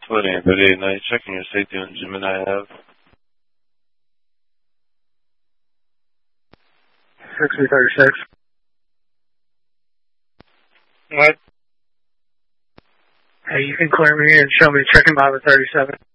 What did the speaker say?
Floating at 38 checking your safety on Gemini Ave. 6336. What? Hey, you can clear me and show me checking by the 37.